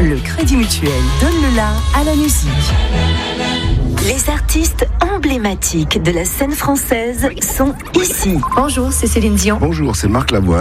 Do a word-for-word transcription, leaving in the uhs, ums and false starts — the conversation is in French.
Le Crédit Mutuel donne le la à la musique. Les artistes emblématiques de la scène française sont ici. Bonjour, c'est Céline Dion. Bonjour, c'est Marc Lavoine.